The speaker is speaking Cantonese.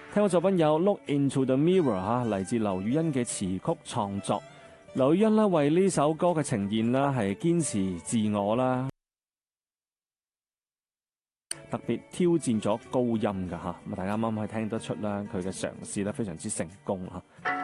聽過作品有 Look Into the Mirror 嚇，嚟自劉宇欣嘅詞曲創作。劉宇欣呢為呢首歌嘅呈現啦，係堅持自我啦，特別挑戰咗高音㗎嚇。咁大家啱啱可以聽得出啦，佢嘅嘗試咧非常之成功嚇。